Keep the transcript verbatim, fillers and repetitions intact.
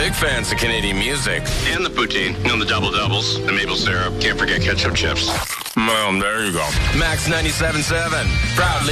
Big fans of Canadian music. And the poutine, and the double doubles, the maple syrup. Can't forget ketchup chips. Well, there you go. Max ninety-seven point seven. Proudly